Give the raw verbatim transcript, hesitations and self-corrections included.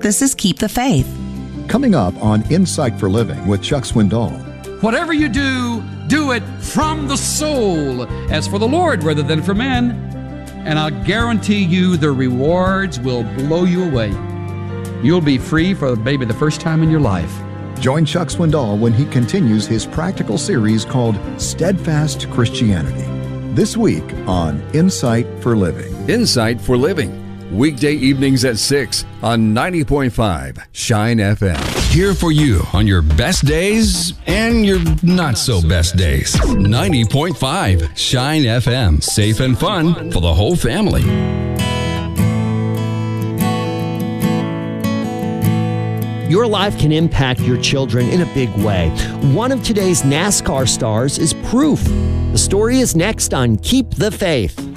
This is Keep the Faith. Coming up on Insight for Living with Chuck Swindoll. Whatever you do, do it from the soul, as for the Lord rather than for men. And I'll guarantee you the rewards will blow you away. You'll be free for maybe the first time in your life. Join Chuck Swindoll when he continues his practical series called Steadfast Christianity. This week on Insight for Living. Insight for Living. Weekday evenings at six on ninety point five Shine F M. Here for you on your best days and your not so best days. ninety point five Shine F M. Safe and fun for the whole family. Your life can impact your children in a big way. One of today's NASCAR stars is proof. The story is next on Keep the Faith.